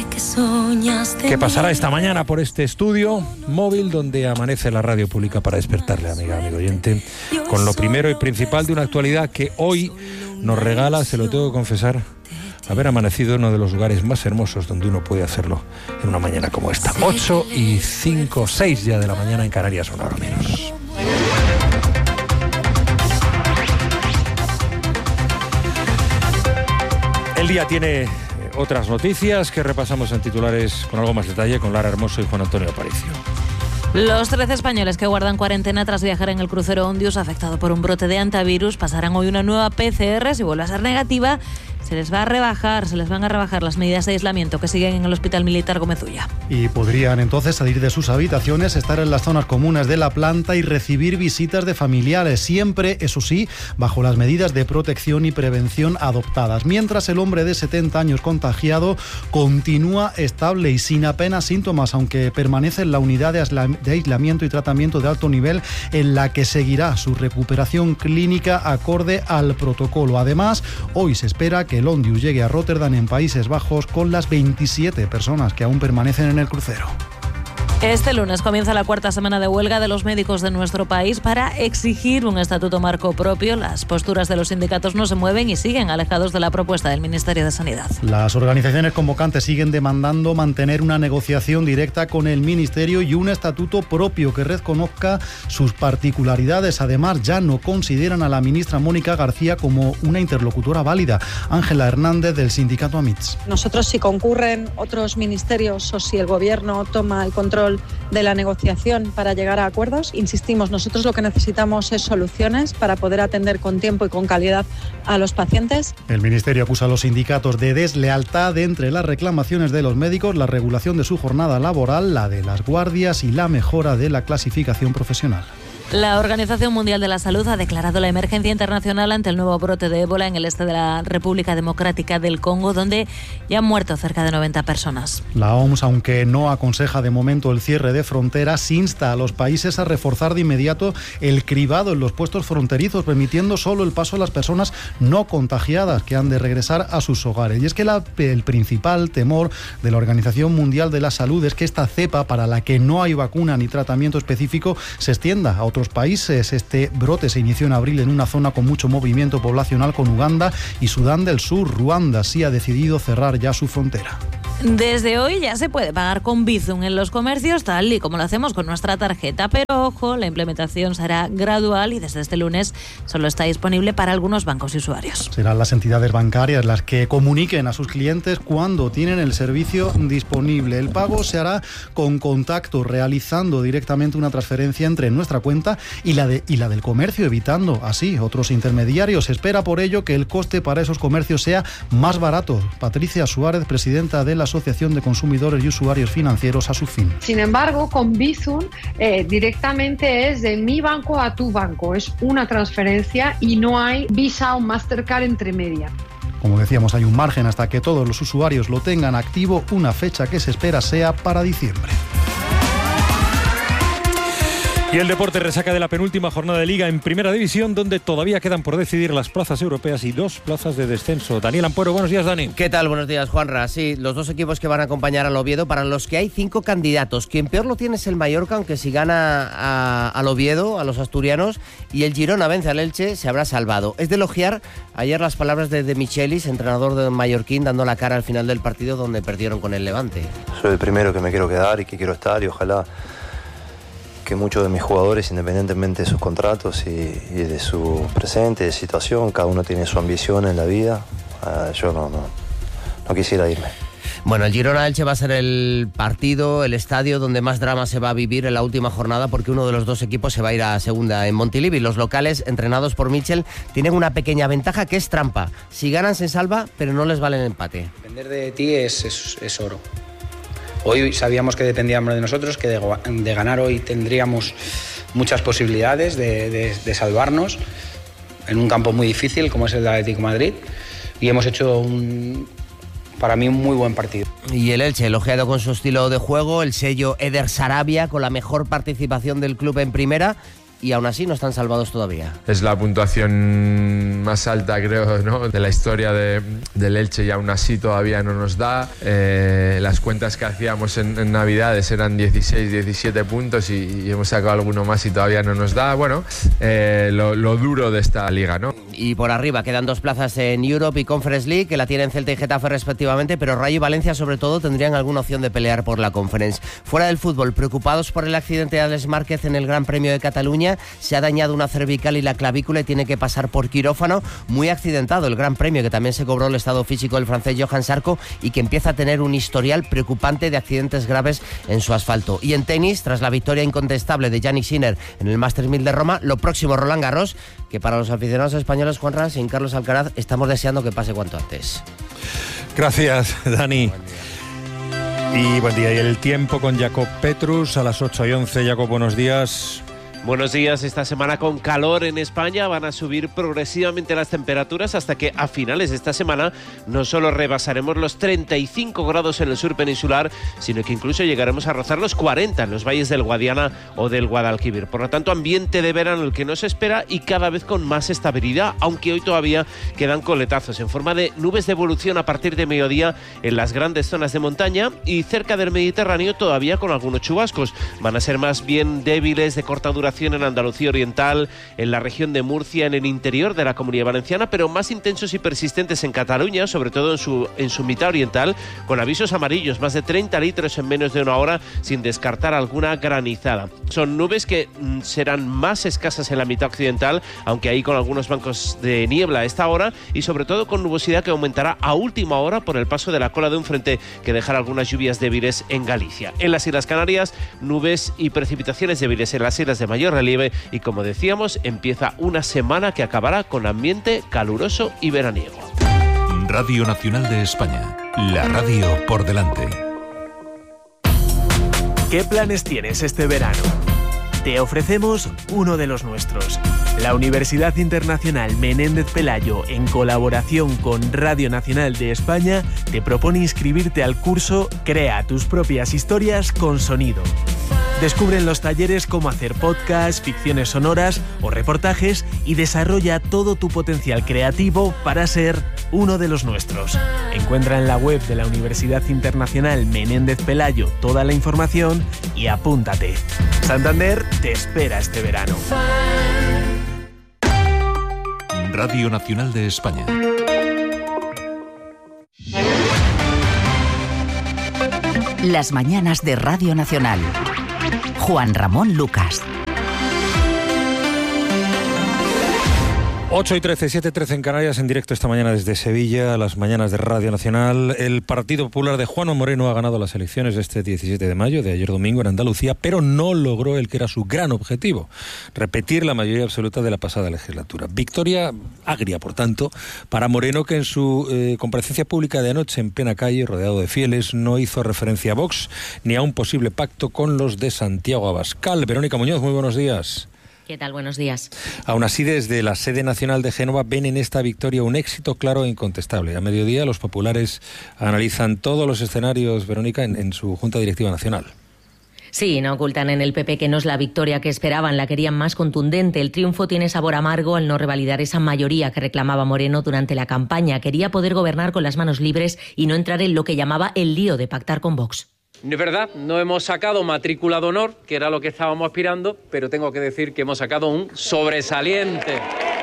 ¿Qué pasará esta mañana por este estudio móvil donde amanece la radio pública para despertarle, amiga, amigo oyente, con lo primero y principal de una actualidad que hoy nos regala, se lo tengo que confesar, haber amanecido en uno de los lugares más hermosos donde uno puede hacerlo en una mañana como esta. ocho y cinco, seis ya de la mañana en Canarias, una hora menos. El día tiene otras noticias que repasamos en titulares con algo más detalle con Lara Hermoso y Juan Antonio Aparicio. Los trece españoles que guardan cuarentena tras viajar en el crucero Ondius afectado por un brote de antivirus pasarán hoy una nueva P C R. Si vuelve a ser negativa, se les va a rebajar, se les van a rebajar las medidas de aislamiento que siguen en el Hospital Militar Gómez Ulla. Y podrían entonces salir de sus habitaciones, estar en las zonas comunes de la planta y recibir visitas de familiares, siempre, eso sí, bajo las medidas de protección y prevención adoptadas. Mientras el hombre de setenta años contagiado continúa estable y sin apenas síntomas, aunque permanece en la unidad de aislamiento y tratamiento de alto nivel, en la que seguirá su recuperación clínica acorde al protocolo. Además, hoy se espera que el Ondius llegue a Rotterdam, en Países Bajos, con las veintisiete personas que aún permanecen en el crucero. Este lunes comienza la cuarta semana de huelga de los médicos de nuestro país para exigir un estatuto marco propio. Las posturas de los sindicatos no se mueven y siguen alejados de la propuesta del Ministerio de Sanidad. Las organizaciones convocantes siguen demandando mantener una negociación directa con el Ministerio y un estatuto propio que reconozca sus particularidades. Además, ya no consideran a la ministra Mónica García como una interlocutora válida. Ángela Hernández, del sindicato AMITS. Nosotros, si concurren otros ministerios o si el Gobierno toma el control de la negociación para llegar a acuerdos, insistimos, nosotros lo que necesitamos es soluciones para poder atender con tiempo y con calidad a los pacientes. El Ministerio acusa a los sindicatos de deslealtad entre las reclamaciones de los médicos, la regulación de su jornada laboral, la de las guardias y la mejora de la clasificación profesional. La Organización Mundial de la Salud ha declarado la emergencia internacional ante el nuevo brote de ébola en el este de la República Democrática del Congo, donde ya han muerto cerca de noventa personas. La O M S, aunque no aconseja de momento el cierre de fronteras, insta a los países a reforzar de inmediato el cribado en los puestos fronterizos, permitiendo solo el paso a las personas no contagiadas que han de regresar a sus hogares. Y es que la, el principal temor de la Organización Mundial de la Salud es que esta cepa, para la que no hay vacuna ni tratamiento específico, se extienda a otros países. Este brote se inició en abril en una zona con mucho movimiento poblacional con Uganda y Sudán del Sur. Ruanda sí ha decidido cerrar ya su frontera. Desde hoy ya se puede pagar con Bizum en los comercios, tal y como lo hacemos con nuestra tarjeta, pero ojo, la implementación será gradual y desde este lunes solo está disponible para algunos bancos y usuarios. Serán las entidades bancarias las que comuniquen a sus clientes cuando tienen el servicio disponible. El pago se hará con contacto, realizando directamente una transferencia entre nuestra cuenta y la, de, y la del comercio, evitando así otros intermediarios. Se espera por ello que el coste para esos comercios sea más barato. Patricia Suárez, presidenta de la Asociación de Consumidores y Usuarios Financieros, a su fin. Sin embargo, con Bizum eh, directamente es de mi banco a tu banco. Es una transferencia y no hay Visa o Mastercard entre media. Como decíamos, hay un margen hasta que todos los usuarios lo tengan activo, una fecha que se espera sea para diciembre. Y el deporte resaca de la penúltima jornada de Liga en Primera División, donde todavía quedan por decidir las plazas europeas y dos plazas de descenso. Daniel Ampuero, buenos días, Dani. ¿Qué tal? Buenos días, Juanra. Sí, los dos equipos que van a acompañar al Oviedo, para los que hay cinco candidatos. Quien peor lo tiene es el Mallorca, aunque si gana a, al Oviedo, a los asturianos, y el Girona vence al Elche, se habrá salvado. Es de elogiar ayer las palabras de De Michelis, entrenador del mallorquín, dando la cara al final del partido donde perdieron con el Levante. Soy el primero que me quiero quedar y que quiero estar, y ojalá que muchos de mis jugadores, independientemente de sus contratos y, y de su presente, de situación, cada uno tiene su ambición en la vida. Uh, yo no, no, no quisiera irme. Bueno, el Girona-Elche va a ser el partido, el estadio donde más drama se va a vivir en la última jornada, porque uno de los dos equipos se va a ir a segunda en Montilivi. Los locales, entrenados por Michel, tienen una pequeña ventaja que es trampa. Si ganan se salva, pero no les vale el empate. Depender de ti es, es, es oro. Hoy sabíamos que dependíamos de nosotros, que de, de ganar hoy tendríamos muchas posibilidades de, de, de salvarnos en un campo muy difícil como es el de Atlético de Madrid, y hemos hecho un, para mí un muy buen partido. Y el Elche, elogiado con su estilo de juego, el sello Eder Sarabia, con la mejor participación del club en primera, y aún así no están salvados todavía. Es la puntuación más alta, creo, ¿no?, de la historia de, del Elche, y aún así todavía no nos da. Eh, las cuentas que hacíamos en, en Navidades eran dieciséis, diecisiete puntos y, y hemos sacado alguno más y todavía no nos da. Bueno, eh, lo, lo duro de esta liga, ¿no? Y por arriba quedan dos plazas en Europe y Conference League, que la tienen Celta y Getafe respectivamente, pero Rayo y Valencia sobre todo tendrían alguna opción de pelear por la Conference. Fuera del fútbol, preocupados por el accidente de Alex Márquez en el Gran Premio de Cataluña. Se ha dañado una cervical y la clavícula y tiene que pasar por quirófano. Muy accidentado el Gran Premio, que también se cobró el estado físico del francés Johan Sarko, y que empieza a tener un historial preocupante de accidentes graves en su asfalto. Y en tenis, tras la victoria incontestable de Jannik Sinner en el Masters mil de Roma, lo próximo Roland Garros, que para los aficionados españoles, Juanra, sin Carlos Alcaraz, estamos deseando que pase cuanto antes. Gracias, Dani. Y buen día. Y el tiempo con Jacob Petrus a las ocho y once. Jacob, buenos días. Buenos días. Esta semana con calor en España van a subir progresivamente las temperaturas hasta que a finales de esta semana no solo rebasaremos los treinta y cinco grados en el sur peninsular, sino que incluso llegaremos a rozar los cuarenta en los valles del Guadiana o del Guadalquivir. Por lo tanto, ambiente de verano el que nos espera y cada vez con más estabilidad, aunque hoy todavía quedan coletazos en forma de nubes de evolución a partir de mediodía en las grandes zonas de montaña y cerca del Mediterráneo todavía con algunos chubascos. Van a ser más bien débiles, de corta duración en Andalucía Oriental, en la región de Murcia, en el interior de la Comunidad Valenciana, pero más intensos y persistentes en Cataluña, sobre todo en su, en su mitad oriental, con avisos amarillos, más de treinta litros en menos de una hora, sin descartar alguna granizada. Son nubes que mm, serán más escasas en la mitad occidental, aunque ahí con algunos bancos de niebla a esta hora, y sobre todo con nubosidad que aumentará a última hora por el paso de la cola de un frente que dejará algunas lluvias débiles en Galicia. En las Islas Canarias, nubes y precipitaciones débiles en las islas de mayor relieve, y como decíamos, empieza una semana que acabará con ambiente caluroso y veraniego. Radio Nacional de España, la radio por delante. ¿Qué planes tienes este verano? te ofrecemos uno de los nuestros. La Universidad Internacional Menéndez Pelayo, en colaboración con Radio Nacional de España, te propone inscribirte al curso Crea tus propias historias con sonido. Descubre en los talleres cómo hacer podcasts, ficciones sonoras o reportajes y desarrolla todo tu potencial creativo para ser uno de los nuestros. Encuentra en la web de la Universidad Internacional Menéndez Pelayo toda la información y apúntate. Santander te espera este verano. Radio Nacional de España. Las mañanas de Radio Nacional. Juan Ramón Lucas. ocho y trece, siete y trece en Canarias, en directo esta mañana desde Sevilla, las mañanas de Radio Nacional. El Partido Popular de Juanma Moreno ha ganado las elecciones de este diecisiete de mayo, de ayer domingo, en Andalucía, pero no logró el que era su gran objetivo, repetir la mayoría absoluta de la pasada legislatura. Victoria agria, por tanto, para Moreno, que en su eh, comparecencia pública de anoche en plena calle, rodeado de fieles, no hizo referencia a Vox ni a un posible pacto con los de Santiago Abascal. Verónica Muñoz, muy buenos días. ¿Qué tal? Buenos días. Aún así, desde la sede nacional de Génova ven en esta victoria un éxito claro e incontestable. A mediodía, los populares analizan todos los escenarios, Verónica, en, en su Junta Directiva Nacional. Sí, no ocultan en el P P que no es la victoria que esperaban, la querían más contundente. El triunfo tiene sabor amargo al no revalidar esa mayoría que reclamaba Moreno durante la campaña. Quería poder gobernar con las manos libres y no entrar en lo que llamaba el lío de pactar con Vox. No es verdad, no hemos sacado matrícula de honor, que era lo que estábamos aspirando, pero tengo que decir que hemos sacado un sobresaliente.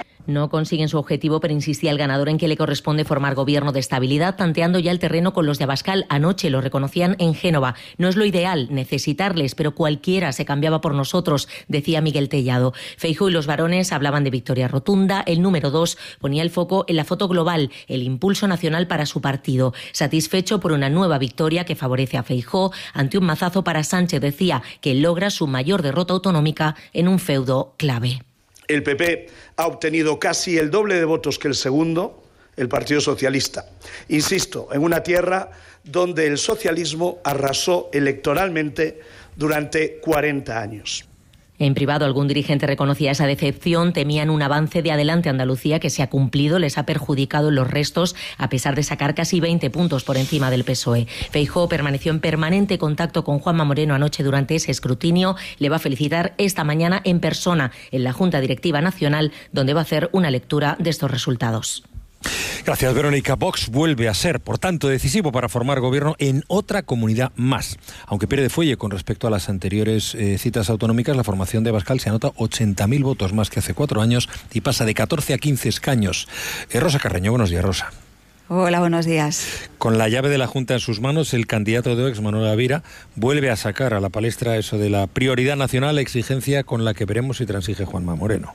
No consiguen su objetivo, pero insistía el ganador en que le corresponde formar gobierno de estabilidad, tanteando ya el terreno con los de Abascal. Anoche lo reconocían en Génova. No es lo ideal necesitarles, pero cualquiera se cambiaba por nosotros, decía Miguel Tellado. Feijóo y los varones hablaban de victoria rotunda. El número dos ponía el foco en la foto global, el impulso nacional para su partido. Satisfecho por una nueva victoria que favorece a Feijóo ante un mazazo para Sánchez, decía que logra su mayor derrota autonómica en un feudo clave. El P P ha obtenido casi el doble de votos que el segundo, el Partido Socialista. Insisto, en una tierra donde el socialismo arrasó electoralmente durante cuarenta años. En privado, algún dirigente reconocía esa decepción, temían un avance de Adelante Andalucía que se ha cumplido, les ha perjudicado en los restos, a pesar de sacar casi veinte puntos por encima del P S O E. Feijóo permaneció en permanente contacto con Juanma Moreno anoche durante ese escrutinio, le va a felicitar esta mañana en persona en la Junta Directiva Nacional, donde va a hacer una lectura de estos resultados. Gracias, Verónica. Vox vuelve a ser, por tanto, decisivo para formar gobierno en otra comunidad más. Aunque pierde fuelle con respecto a las anteriores eh, citas autonómicas, la formación de Abascal se anota ochenta mil votos más que hace cuatro años y pasa de catorce a quince escaños. Eh, Rosa Carreño, buenos días, Rosa. Hola, buenos días. Con la llave de la Junta en sus manos, el candidato de Vox, Manuel Gavira, vuelve a sacar a la palestra eso de la prioridad nacional, exigencia con la que veremos si transige Juanma Moreno.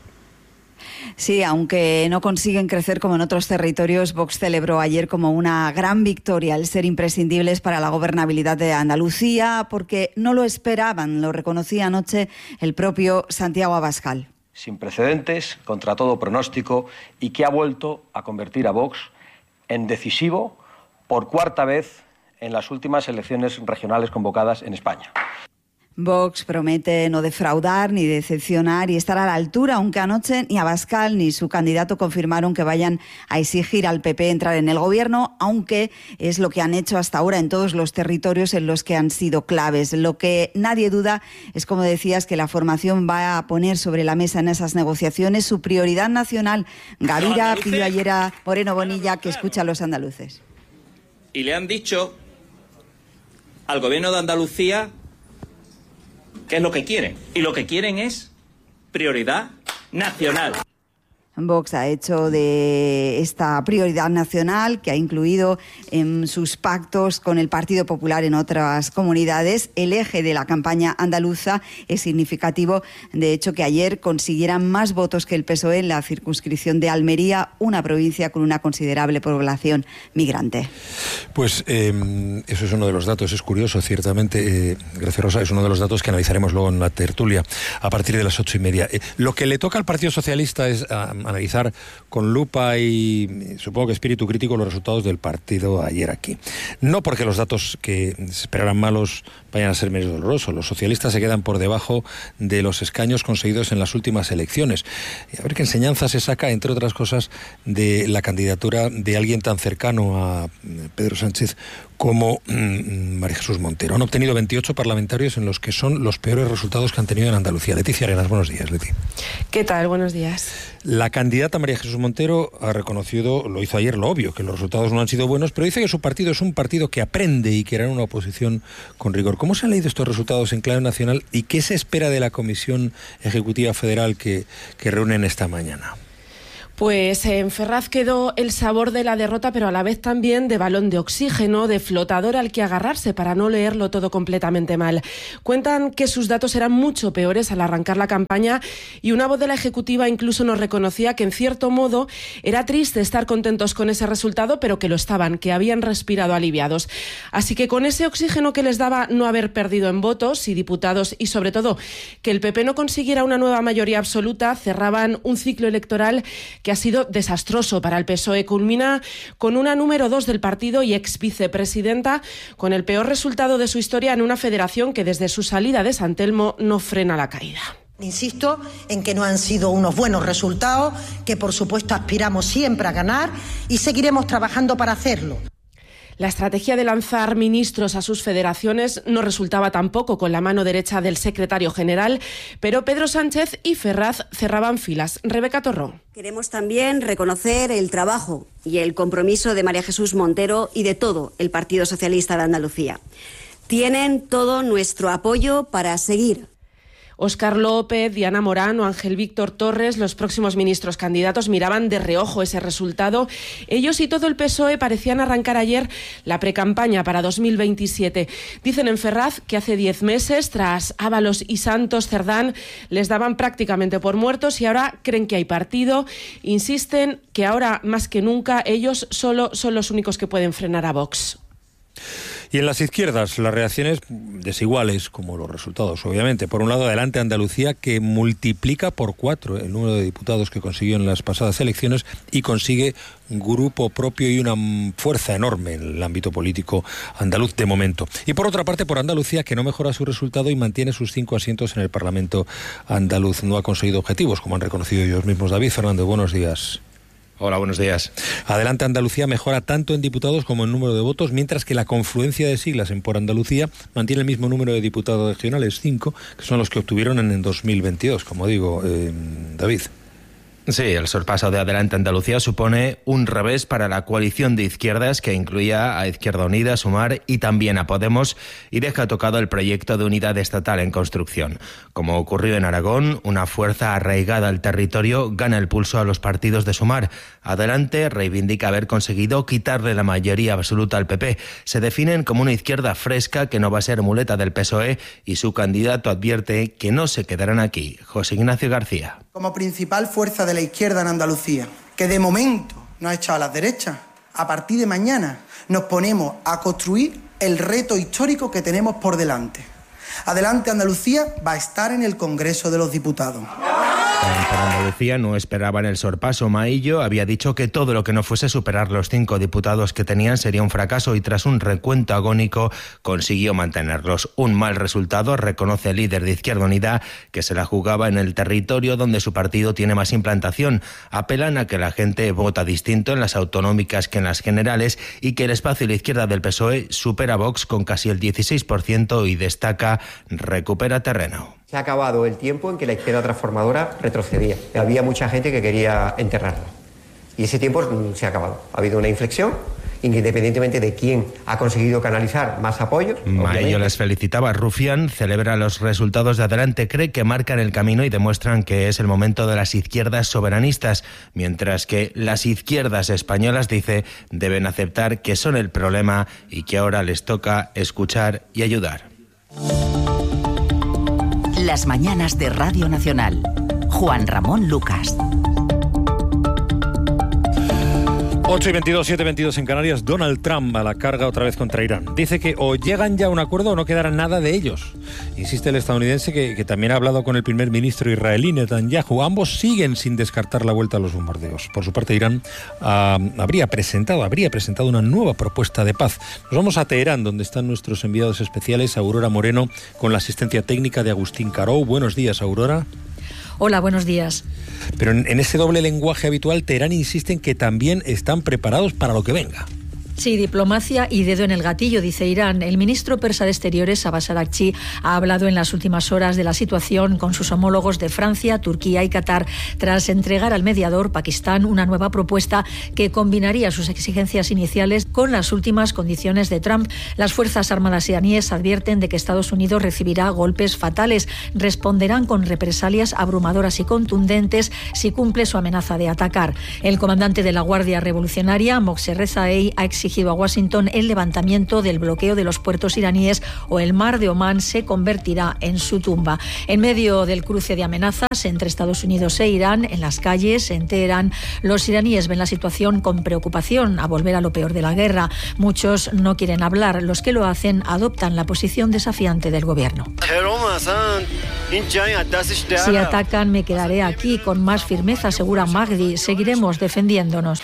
Sí, aunque no consiguen crecer como en otros territorios, Vox celebró ayer como una gran victoria el ser imprescindibles para la gobernabilidad de Andalucía, porque no lo esperaban, lo reconocía anoche el propio Santiago Abascal. Sin precedentes, contra todo pronóstico, y que ha vuelto a convertir a Vox en decisivo por cuarta vez en las últimas elecciones regionales convocadas en España. Vox promete no defraudar ni decepcionar y estar a la altura, aunque anoche ni Abascal ni su candidato confirmaron que vayan a exigir al P P entrar en el gobierno, aunque es lo que han hecho hasta ahora en todos los territorios en los que han sido claves. Lo que nadie duda es, como decías, que la formación va a poner sobre la mesa en esas negociaciones su prioridad nacional. Gavira pidió ayer a Moreno Bonilla que escuche a los andaluces. Y le han dicho al gobierno de Andalucía ¿qué es lo que quieren? Y lo que quieren es prioridad nacional. Vox ha hecho de esta prioridad nacional, que ha incluido en sus pactos con el Partido Popular en otras comunidades, el eje de la campaña andaluza. Es significativo, de hecho, que ayer consiguieran más votos que el P S O E en la circunscripción de Almería, una provincia con una considerable población migrante. Pues eh, eso es uno de los datos, es curioso, ciertamente. Eh, gracias, Rosa, es uno de los datos que analizaremos luego en la tertulia a partir de las ocho y media. Eh, lo que le toca al Partido Socialista es... Uh, analizar con lupa y supongo que espíritu crítico los resultados del partido ayer aquí. No porque los datos que se esperaran malos vayan a ser menos dolorosos. Los socialistas se quedan por debajo de los escaños conseguidos en las últimas elecciones. Y a ver qué enseñanza se saca, entre otras cosas, de la candidatura de alguien tan cercano a Pedro Sánchez como mmm, María Jesús Montero. Han obtenido veintiocho parlamentarios en los que son los peores resultados que han tenido en Andalucía. Leticia Arenas, buenos días, Leti. ¿Qué tal? Buenos días. La candidata María Jesús Montero ha reconocido, lo hizo ayer, lo obvio, que los resultados no han sido buenos, pero dice que su partido es un partido que aprende y que hará una oposición con rigor. ¿Cómo se han leído estos resultados en clave nacional y qué se espera de la Comisión Ejecutiva Federal que, que reúnen esta mañana? Pues en Ferraz quedó el sabor de la derrota, pero a la vez también de balón de oxígeno, de flotador al que agarrarse para no leerlo todo completamente mal. Cuentan que sus datos eran mucho peores al arrancar la campaña y una voz de la Ejecutiva incluso nos reconocía que en cierto modo era triste estar contentos con ese resultado, pero que lo estaban, que habían respirado aliviados. Así que con ese oxígeno que les daba no haber perdido en votos y diputados y sobre todo que el P P no consiguiera una nueva mayoría absoluta, cerraban un ciclo electoral que ha sido desastroso para el P S O E. Culmina con una número dos del partido y ex vicepresidenta con el peor resultado de su historia en una federación que desde su salida de San Telmo no frena la caída. Insisto en que no han sido unos buenos resultados, que por supuesto aspiramos siempre a ganar y seguiremos trabajando para hacerlo. La estrategia de lanzar ministros a sus federaciones no resultaba tampoco con la mano derecha del secretario general, pero Pedro Sánchez y Ferraz cerraban filas. Rebeca Torró. Queremos también reconocer el trabajo y el compromiso de María Jesús Montero y de todo el Partido Socialista de Andalucía. Tienen todo nuestro apoyo para seguir. Óscar López, Diana Morán o Ángel Víctor Torres, los próximos ministros candidatos, miraban de reojo ese resultado. Ellos y todo el P S O E parecían arrancar ayer la precampaña para dos mil veintisiete. Dicen en Ferraz que hace diez meses, tras Ábalos y Santos Cerdán, les daban prácticamente por muertos y ahora creen que hay partido. Insisten que ahora, más que nunca, ellos solo son los únicos que pueden frenar a Vox. Y en las izquierdas, las reacciones desiguales, como los resultados, obviamente. Por un lado, adelante Andalucía, que multiplica por cuatro el número de diputados que consiguió en las pasadas elecciones y consigue un grupo propio y una fuerza enorme en el ámbito político andaluz de momento. Y por otra parte, por Andalucía, que no mejora su resultado y mantiene sus cinco asientos en el Parlamento andaluz. No ha conseguido objetivos, como han reconocido ellos mismos. David Fernández, buenos días. Hola, buenos días. Adelante Andalucía mejora tanto en diputados como en número de votos, mientras que la confluencia de siglas en Por Andalucía mantiene el mismo número de diputados regionales, cinco, que son los que obtuvieron en el dos mil veintidós, como digo, eh, David. Sí, el sorpaso de Adelante Andalucía supone un revés para la coalición de izquierdas que incluía a Izquierda Unida, Sumar y también a Podemos y deja tocado el proyecto de unidad estatal en construcción. Como ocurrió en Aragón, una fuerza arraigada al territorio gana el pulso a los partidos de Sumar. Adelante reivindica haber conseguido quitarle la mayoría absoluta al P P. Se definen como una izquierda fresca que no va a ser muleta del P S O E y su candidato advierte que no se quedarán aquí. José Ignacio García. Como principal fuerza de la izquierda en Andalucía, que de momento no ha echado a las derechas, a partir de mañana nos ponemos a construir el reto histórico que tenemos por delante. Adelante Andalucía va a estar en el Congreso de los Diputados. Por Andalucía no esperaban el sorpaso. Maillo había dicho que todo lo que no fuese superar los cinco diputados que tenían sería un fracaso y tras un recuento agónico consiguió mantenerlos. Un mal resultado, reconoce el líder de Izquierda Unida, que se la jugaba en el territorio donde su partido tiene más implantación. Apelan a que la gente vota distinto en las autonómicas que en las generales y que el espacio de la izquierda del P S O E supera a Vox con casi el dieciséis por ciento y destaca recupera terreno. Se ha acabado el tiempo en que la izquierda transformadora retrocedía. Había mucha gente que quería enterrarla. Y ese tiempo se ha acabado. Ha habido una inflexión, independientemente de quién ha conseguido canalizar más apoyos. Maillo les felicitaba. Rufián celebra los resultados de Adelante. Cree que marcan el camino y demuestran que es el momento de las izquierdas soberanistas, mientras que las izquierdas españolas, dice, deben aceptar que son el problema y que ahora les toca escuchar y ayudar. Las mañanas de Radio Nacional. Juan Ramón Lucas. ocho y veintidós, siete y veintidós en Canarias. Donald Trump a la carga otra vez contra Irán. Dice que o llegan ya a un acuerdo o no quedará nada de ellos. Insiste el estadounidense que, que también ha hablado con el primer ministro israelí, Netanyahu. Ambos siguen sin descartar la vuelta a los bombardeos. Por su parte, Irán uh, habría presentado, habría presentado una nueva propuesta de paz. Nos vamos a Teherán, donde están nuestros enviados especiales, Aurora Moreno, con la asistencia técnica de Agustín Carou. Buenos días, Aurora. Hola, buenos días. Pero en, en ese doble lenguaje habitual, Teherán insiste en que también están preparados para lo que venga. Sí, diplomacia y dedo en el gatillo, dice Irán. El ministro persa de Exteriores, Abbas Araghchi, ha hablado en las últimas horas de la situación con sus homólogos de Francia, Turquía y Qatar, tras entregar al mediador, Pakistán, una nueva propuesta que combinaría sus exigencias iniciales con las últimas condiciones de Trump. Las Fuerzas Armadas iraníes advierten de que Estados Unidos recibirá golpes fatales. Responderán con represalias abrumadoras y contundentes si cumple su amenaza de atacar. El comandante de la Guardia Revolucionaria, Moqsed Rezaei, ha exigido a Washington el levantamiento del bloqueo de los puertos iraníes o el mar de Omán se convertirá en su tumba. En medio del cruce de amenazas entre Estados Unidos e Irán, en las calles, en Teherán, los iraníes ven la situación con preocupación a volver a lo peor de la guerra. Muchos no quieren hablar, los que lo hacen adoptan la posición desafiante del gobierno. Si atacan, me quedaré aquí con más firmeza, asegura Magdi. Seguiremos defendiéndonos.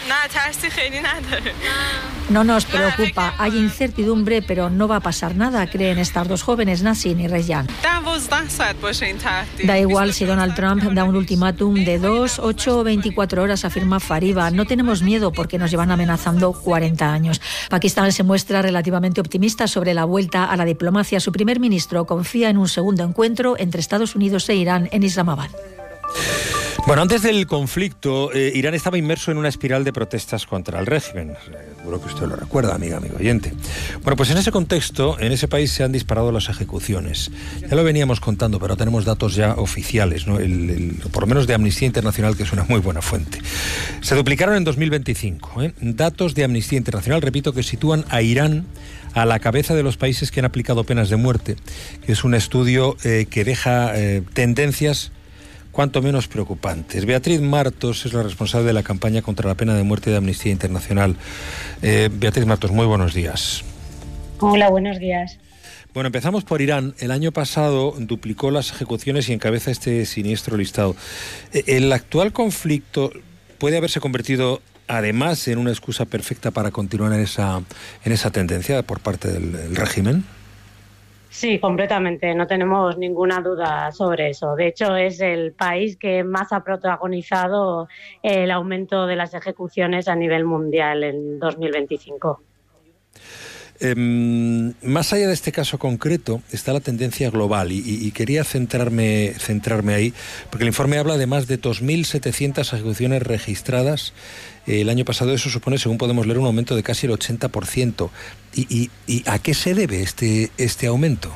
No nos preocupa, hay incertidumbre, pero no va a pasar nada, creen estas dos jóvenes, Nasrin y Reyyan. Da igual si Donald Trump da un ultimátum de dos, ocho o veinticuatro horas, afirma Fariba. No tenemos miedo porque nos llevan amenazando cuarenta años. Pakistán se muestra relativamente optimista sobre la vuelta a la diplomacia. Su primer ministro confía en un segundo encuentro entre Estados Unidos e Irán en Islamabad. Bueno, antes del conflicto, eh, Irán estaba inmerso en una espiral de protestas contra el régimen. Seguro que usted lo recuerda, amiga, amigo oyente. Bueno, pues en ese contexto, en ese país se han disparado las ejecuciones. Ya lo veníamos contando, pero tenemos datos ya oficiales, ¿no? El, el, por lo menos de Amnistía Internacional, que es una muy buena fuente. Se duplicaron en dos mil veinticinco. ¿eh? Datos de Amnistía Internacional, repito, que sitúan a Irán a la cabeza de los países que han aplicado penas de muerte, que es un estudio eh, que deja eh, tendencias cuanto menos preocupantes. Beatriz Martos es la responsable de la campaña contra la pena de muerte de Amnistía Internacional. Eh, Beatriz Martos, muy buenos días. Hola, buenos días. Bueno, empezamos por Irán. El año pasado duplicó las ejecuciones y encabeza este siniestro listado. ¿El actual conflicto puede haberse convertido además en una excusa perfecta para continuar en esa, en esa tendencia por parte del, del régimen? Sí, completamente. No tenemos ninguna duda sobre eso. De hecho, es el país que más ha protagonizado el aumento de las ejecuciones a nivel mundial en dos mil veinticinco. Eh, más allá de este caso concreto está la tendencia global y, y, y quería centrarme, centrarme ahí, porque el informe habla de más de dos mil setecientas ejecuciones registradas eh, el año pasado. Eso supone, según podemos leer, un aumento de casi el ochenta por ciento. ¿Y, y, y a qué se debe este, este aumento?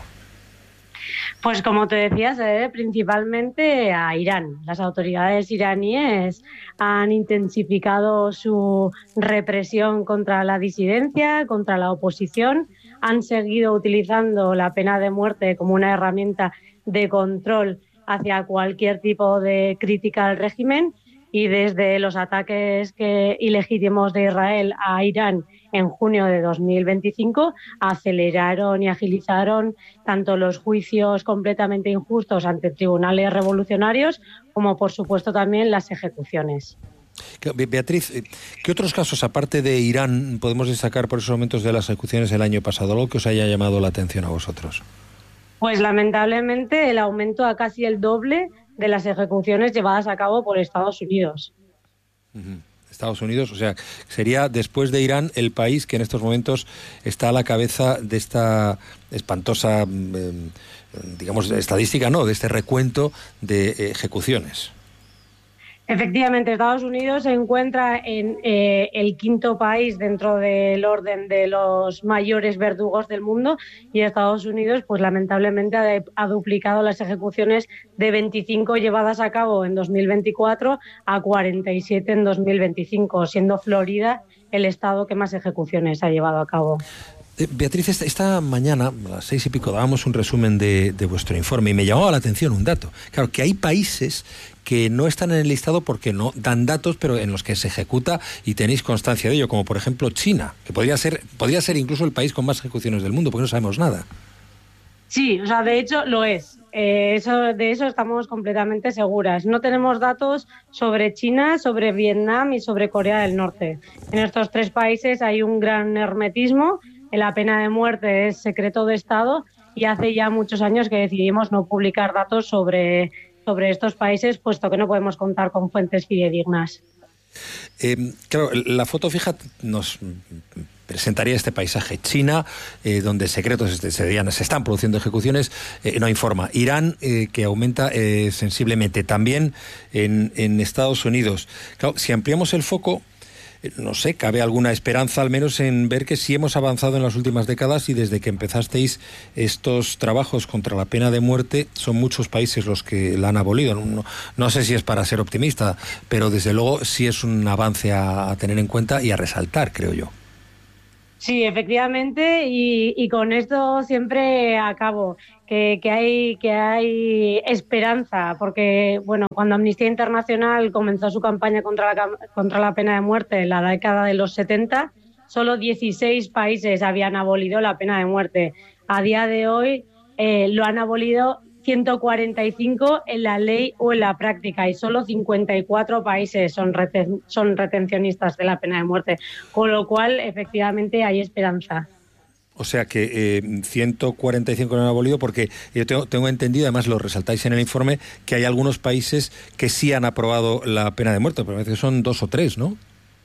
Pues como te decía, se debe principalmente a Irán. Las autoridades iraníes han intensificado su represión contra la disidencia, contra la oposición. Han seguido utilizando la pena de muerte como una herramienta de control hacia cualquier tipo de crítica al régimen. Y desde los ataques que, ilegítimos de Israel a Irán en junio de dos mil veinticinco, aceleraron y agilizaron tanto los juicios completamente injustos ante tribunales revolucionarios como, por supuesto, también las ejecuciones. Beatriz, ¿qué otros casos, aparte de Irán, podemos destacar por esos momentos de las ejecuciones el año pasado? ¿Algo que os haya llamado la atención a vosotros? Pues lamentablemente el aumento a casi el doble de las ejecuciones llevadas a cabo por Estados Unidos. Uh-huh. Estados Unidos, o sea, sería después de Irán el país que en estos momentos está a la cabeza de esta espantosa, eh, digamos, estadística, no, de este recuento de ejecuciones. Efectivamente, Estados Unidos se encuentra en eh, el quinto país dentro del orden de los mayores verdugos del mundo y Estados Unidos, pues lamentablemente, ha, de, ha duplicado las ejecuciones de veinticinco llevadas a cabo en dos mil veinticuatro a cuarenta y siete en dos mil veinticinco, siendo Florida el estado que más ejecuciones ha llevado a cabo. Eh, Beatriz, esta, esta mañana, a las seis y pico, dábamos un resumen de, de vuestro informe y me llamaba la atención un dato. Claro, que hay países que no están en el listado porque no dan datos, pero en los que se ejecuta y tenéis constancia de ello, como por ejemplo China, que podría ser, podría ser incluso el país con más ejecuciones del mundo, porque no sabemos nada. Sí, o sea, de hecho lo es. Eh, eso, de eso estamos completamente seguras. No tenemos datos sobre China, sobre Vietnam y sobre Corea del Norte. En estos tres países hay un gran hermetismo. La pena de muerte es secreto de Estado y hace ya muchos años que decidimos no publicar datos sobre, sobre estos países, puesto que no podemos contar con fuentes fidedignas. Eh, claro, la foto fija nos presentaría este paisaje. China, eh, donde secretos se, se, se están produciendo ejecuciones, eh, no informa. Irán, eh, que aumenta eh, sensiblemente. También en, en Estados Unidos. Claro, si ampliamos el foco, no sé, cabe alguna esperanza al menos en ver que sí hemos avanzado en las últimas décadas y desde que empezasteis estos trabajos contra la pena de muerte son muchos países los que la han abolido. No, no sé si es para ser optimista, pero desde luego sí es un avance a, a tener en cuenta y a resaltar, creo yo. Sí, efectivamente, y, y con esto siempre acabo, que, que, hay, que hay esperanza, porque bueno, cuando Amnistía Internacional comenzó su campaña contra la, contra la pena de muerte en la década de los setenta, solo dieciséis países habían abolido la pena de muerte. A día de hoy eh, lo han abolido ciento cuarenta y cinco en la ley o en la práctica y solo cincuenta y cuatro países son, reten- son retencionistas de la pena de muerte, con lo cual efectivamente hay esperanza. O sea que eh, ciento cuarenta y cinco lo han abolido porque yo tengo, tengo entendido, además lo resaltáis en el informe, que hay algunos países que sí han aprobado la pena de muerte, pero a veces son dos o tres, ¿no?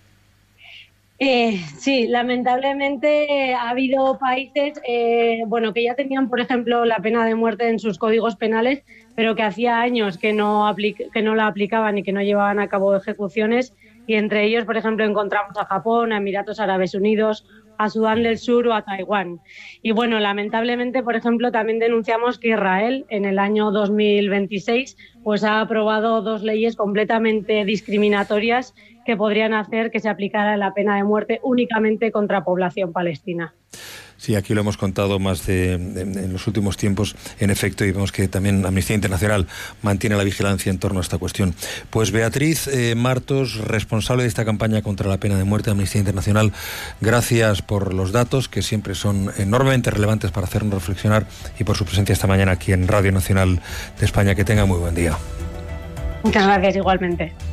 Eh, sí, lamentablemente ha habido países eh, bueno, que ya tenían, por ejemplo, la pena de muerte en sus códigos penales, pero que hacía años que no, apli- que no la aplicaban y que no llevaban a cabo ejecuciones. Y entre ellos, por ejemplo, encontramos a Japón, a Emiratos Árabes Unidos, a Sudán del Sur o a Taiwán. Y bueno, lamentablemente, por ejemplo, también denunciamos que Israel en el año dos mil veintiséis pues ha aprobado dos leyes completamente discriminatorias que podrían hacer que se aplicara la pena de muerte únicamente contra población palestina. Sí, aquí lo hemos contado más de, de, de, en los últimos tiempos, en efecto, y vemos que también Amnistía Internacional mantiene la vigilancia en torno a esta cuestión. Pues Beatriz eh, Martos, responsable de esta campaña contra la pena de muerte de Amnistía Internacional, gracias por los datos, que siempre son enormemente relevantes para hacernos reflexionar, y por su presencia esta mañana aquí en Radio Nacional de España. Que tenga muy buen día. Muchas gracias, igualmente.